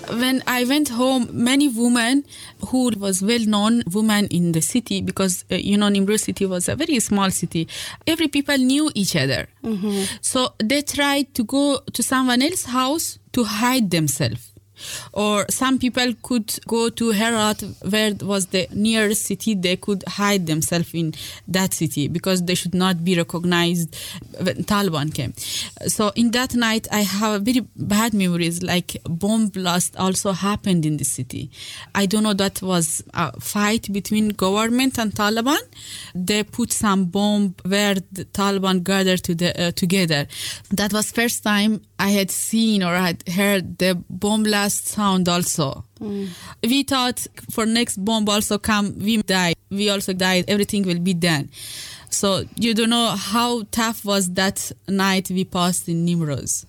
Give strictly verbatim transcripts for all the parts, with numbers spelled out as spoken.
when I went home, many women who was well-known women in the city, because, uh, you know, Nimruz city was a very small city. Every people knew each other. Mm-hmm. So they tried to go to someone else's house to hide themselves. Or some people could go to Herat, where was the nearest city. They could hide themselves in that city because they should not be recognized when Taliban came. So in that night, I have very bad memories, like bomb blast also happened in the city. I don't know, that was a fight between government and Taliban. They put some bomb where the Taliban gathered to the, uh, together. That was first time I had seen or had heard the bomb blast sound also. Mm. We thought for next bomb also come, we die. We also died. Everything will be done. So you don't know how tough was that night we passed in Nimruz.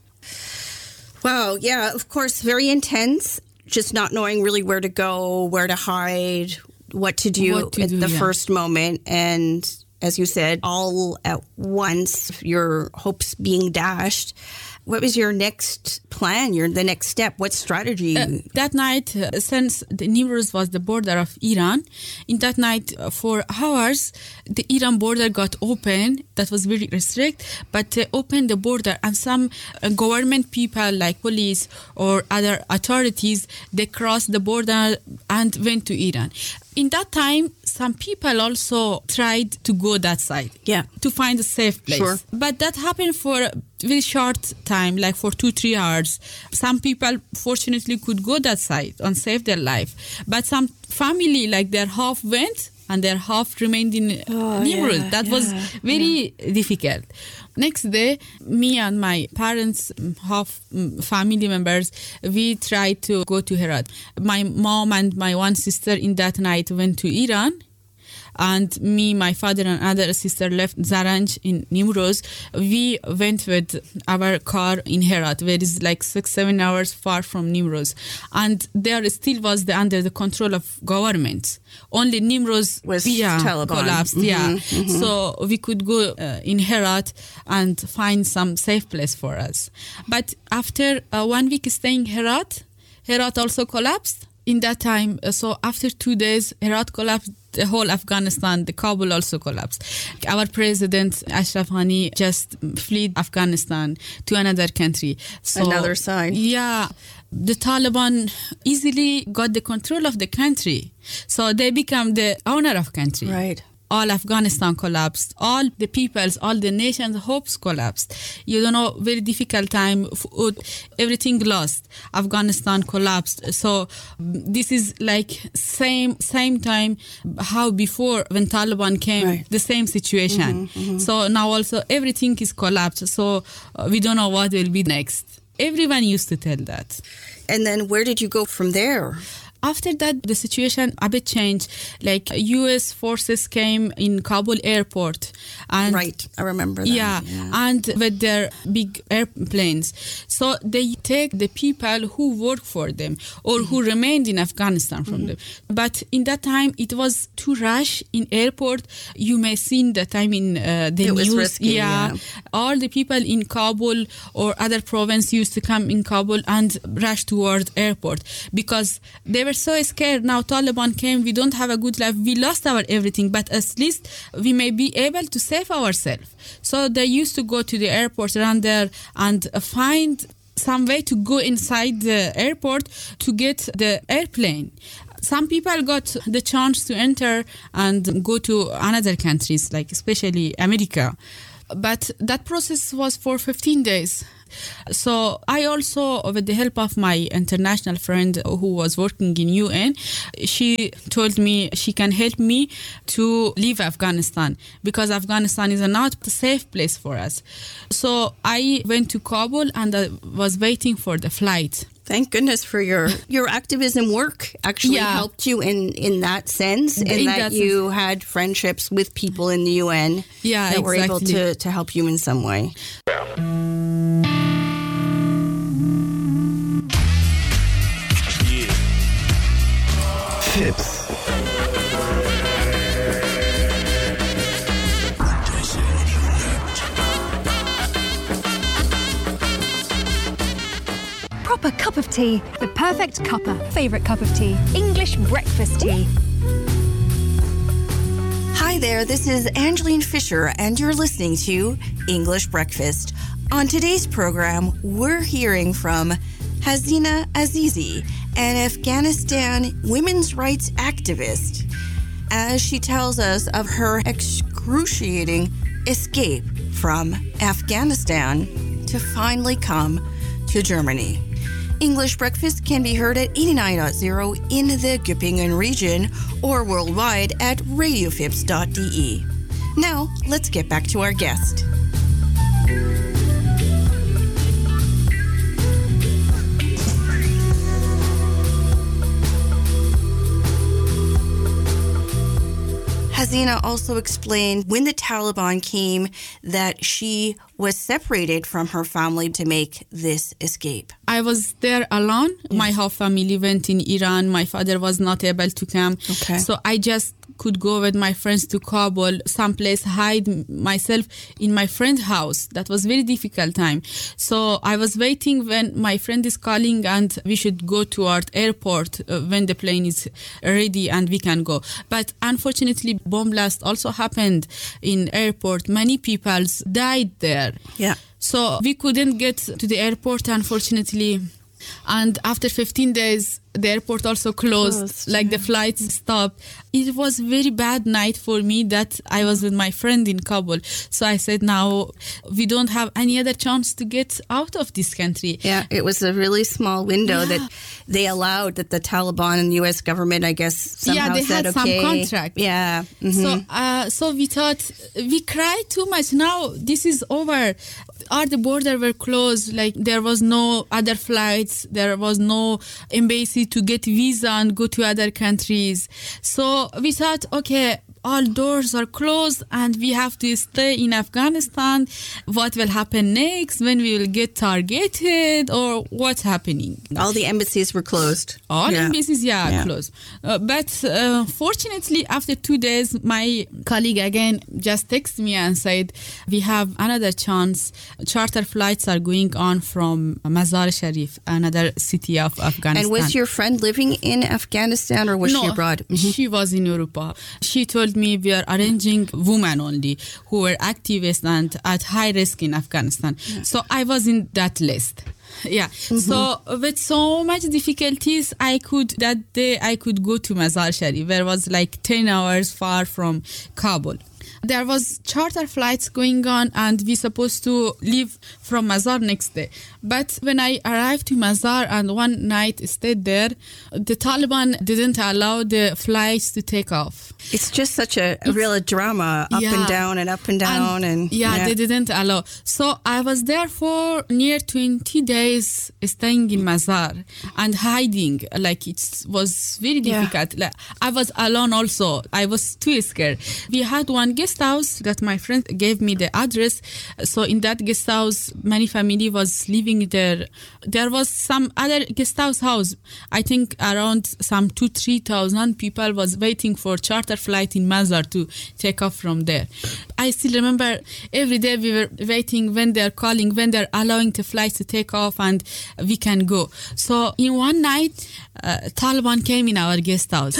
Wow. Yeah, of course, very intense. Just not knowing really where to go, where to hide, what to do What to at do, the yeah. first moment. And as you said, all at once, your hopes being dashed. What was your next plan, your the next step? What strategy? Uh, that night, uh, since the Nimruz was the border of Iran, in that night, uh, for hours, the Iran border got open. That was very restrict, but they opened the border, and some uh, government people, like police or other authorities, they crossed the border and went to Iran. In that time, some people also tried to go that side, yeah, to find a safe place. Sure. But that happened for a very short time, like for two, three hours. Some people, fortunately, could go that side and save their life. But some family, like their half went and their half remained in oh, Nimruz. Yeah, that yeah, was very yeah. difficult. Next day, me and my parents, half family members, we tried to go to Herat. My mom and my one sister in that night went to Iran. And me, my father and other sister left Zaranj in Nimruz. We went with our car in Herat, where it's like six, seven hours far from Nimruz. And there still was the, under the control of government. Only Nimruz was yeah, Taliban. collapsed. Mm-hmm, yeah, mm-hmm. So we could go uh, in Herat and find some safe place for us. But after uh, one week staying in Herat, Herat also collapsed. In that time, uh, so after two days, Herat collapsed, the whole Afghanistan, the Kabul also collapsed. Our president, Ashraf Ghani, just fled Afghanistan to another country. So, another side. Yeah. The Taliban easily got the control of the country. So they become the owner of country. Right. All Afghanistan collapsed. All the people's, all the nation's hopes collapsed. You don't know, very difficult time. Food, everything lost. Afghanistan collapsed. So this is like same same time how before when Taliban came, right. the same situation. Mm-hmm, mm-hmm. So now also everything is collapsed. So uh, we don't know what will be next. Everyone used to tell that. And then where did you go from there? After that, the situation a bit changed. Like U S forces came in Kabul airport. And right, I remember that. Yeah, yeah, and with their big airplanes. So they take the people who work for them or who remained in Afghanistan from mm-hmm. them. But in that time, it was too rush in airport. You may see the time in uh, the it news. Was risky, yeah. yeah, all the people in Kabul or other province used to come in Kabul and rush toward airport because they were so scared. Now Taliban came, we don't have a good life, we lost our everything, but at least we may be able to save ourselves. So they used to go to the airport around there and find some way to go inside the airport to get the airplane. Some people got the chance to enter and go to another countries, like especially America. But that process was for fifteen days. So I also, with the help of my international friend who was working in U N, she told me she can help me to leave Afghanistan because Afghanistan is not a safe place for us. So I went to Kabul and I was waiting for the flight. Thank goodness for your, your activism work actually yeah. helped you in, in that sense, and that, that you sense. had friendships with people in the U N yeah, that exactly. were able to, to help you in some way. Tipps. Proper cup of tea, the perfect cuppa. Favourite cup of tea, English breakfast tea. Hi there, this is Angeline Fisher, and you're listening to English Breakfast. On today's program, we're hearing from Hasina Azizi, an Afghanistan women's rights activist, as she tells us of her excruciating escape from Afghanistan to finally come to Germany. English Breakfast can be heard at eighty-nine point zero in the Göppingen region or worldwide at radio fips dot d e. Now, let's get back to our guest. Hasina also explained when the Taliban came that she was separated from her family to make this escape. I was there alone. Yeah. My whole family went in Iran. My father was not able to come. Okay. So I just could go with my friends to Kabul, someplace hide myself in my friend's house. That was very difficult time. So I was waiting when my friend is calling and we should go to our airport uh, when the plane is ready and we can go. But unfortunately, bomb blast also happened in airport. Many people died there. Yeah. So we couldn't get to the airport, unfortunately. And after fifteen days, the airport also closed, closed like yeah. the flights stopped. It was a very bad night for me that I was with my friend in Kabul. So I said, now we don't have any other chance to get out of this country. Yeah, it was a really small window yeah. that they allowed, that the Taliban and the U S government, I guess, somehow yeah, they said, had okay. some contract. Yeah. Mm-hmm. So, uh, so we thought, we cried too much. Now this is over. All the border were closed. Like there was no other flights. There was no embassy to get visa and go to other countries. So we thought, okay, all doors are closed and we have to stay in Afghanistan. What will happen next? When we will get targeted or what's happening? All the embassies were closed. All yeah. embassies, yeah, yeah. closed. Uh, but uh, fortunately, after two days, my colleague again just texted me and said, we have another chance. Charter flights are going on from Mazar Sharif, another city of Afghanistan. And was your friend living in Afghanistan or was no, she abroad? Mm-hmm. She was in Europa. She told me we are arranging women only who were activists and at high risk in Afghanistan. Yeah. So I was in that list. Yeah. Mm-hmm. So with so much difficulties, I could, that day I could go to Mazar Sharif, where it was like ten hours far from Kabul. There was charter flights going on and we supposed to leave from Mazar next day. But when I arrived to Mazar and one night stayed there, the Taliban didn't allow the flights to take off. It's just such a, a real drama, up yeah. and down and up and down. and, and yeah, yeah, they didn't allow. So I was there for near twenty days staying in Mazar and hiding. Like it was very difficult. Yeah. Like, I was alone also. I was too scared. We had one guest house that my friend gave me the address. So in that guest house, many family was living there. There was some other guest house house. I think around some two, three thousand people was waiting for charter flight in Mazar to take off from there. I still remember every day we were waiting when they're calling, when they're allowing the flight to take off and we can go. So in one night, uh, Taliban came in our guest house.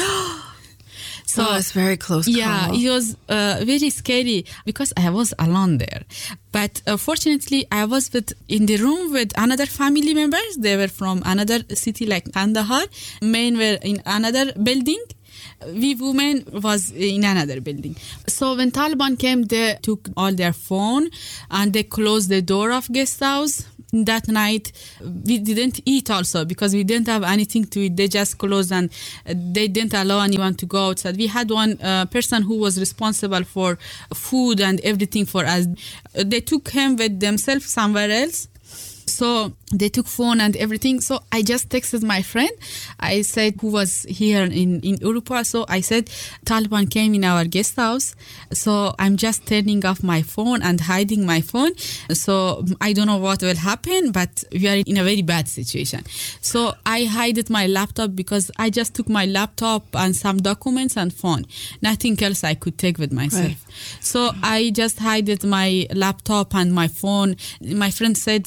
So oh, it's very close call. Yeah, it was uh, very scary because I was alone there. But uh, fortunately, I was with in the room with another family members. They were from another city like Kandahar. Men were in another building. We women was in another building. So when Taliban came, they took all their phone and they closed the door of guest house. That night, we didn't eat also because we didn't have anything to eat. They just closed and they didn't allow anyone to go outside. We had one uh, person who was responsible for food and everything for us. They took him with themselves somewhere else. So they took phone and everything. So I just texted my friend. I said, who was here in, in Europa. So I said, Taliban came in our guest house. So I'm just turning off my phone and hiding my phone. So I don't know what will happen, but we are in a very bad situation. So I hid my laptop because I just took my laptop and some documents and phone. Nothing else I could take with myself. Right. So I just hid my laptop and my phone. My friend said, you should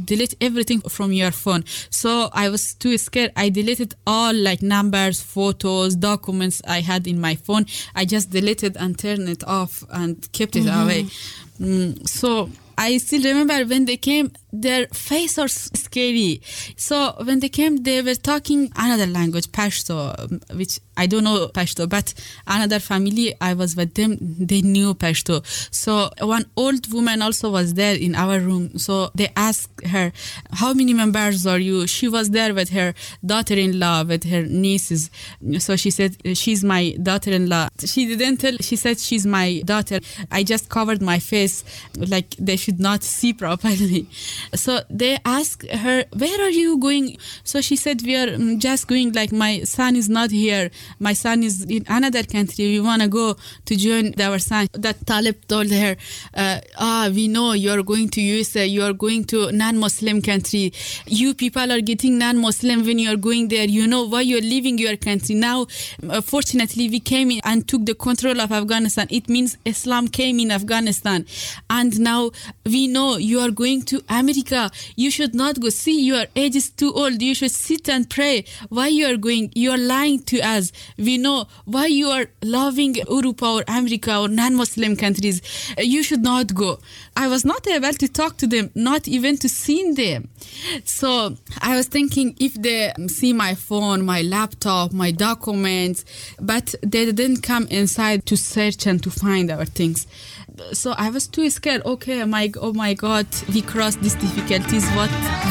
delete everything from your phone. So I was too scared. I deleted all like numbers, photos, documents I had in my phone. I just deleted and turned it off and kept it mm-hmm. away. Mm, so I still remember when they came, their face was scary. So when they came, they were talking another language, Pashto, which I don't know Pashto, but another family, I was with them, they knew Pashto. So one old woman also was there in our room. So they asked her, how many members are you? She was there with her daughter-in-law, with her nieces. So she said, she's my daughter-in-law. She didn't tell, she said, she's my daughter. I just covered my face like they should not see properly. So they asked her, where are you going? So she said, we are just going, like my son is not here. My son is in another country. We want to go to join our son. That Talib told her, uh, ah, we know you're going to U S A, you're going to non-Muslim country. You people are getting non-Muslim when you're going there. You know why you're leaving your country. Now, uh, fortunately, we came in and took the control of Afghanistan. It means Islam came in Afghanistan. And now we know you are going to America. You should not go. See, your age is too old. You should sit and pray. Why you are going? You are lying to us. We know why you are loving Europe or America or non-Muslim countries. You should not go. I was not able to talk to them, not even to see them. So I was thinking if they see my phone, my laptop, my documents, but they didn't come inside to search and to find our things. So I was too scared. Okay, my oh my God, we crossed these difficulties. What